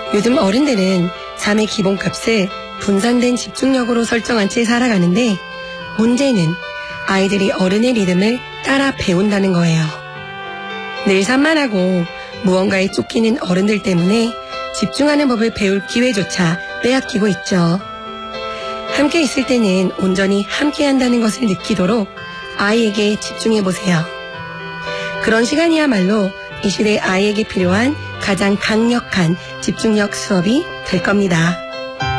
요즘 어른들은 잠의 기본값을 분산된 집중력으로 설정한 채 살아가는데 문제는 아이들이 어른의 리듬을 따라 배운다는 거예요. 늘 산만하고 무언가에 쫓기는 어른들 때문에 집중하는 법을 배울 기회조차 빼앗기고 있죠. 함께 있을 때는 온전히 함께 한다는 것을 느끼도록 아이에게 집중해보세요. 그런 시간이야말로 이 시대 아이에게 필요한 가장 강력한 집중력 수업이 될 겁니다.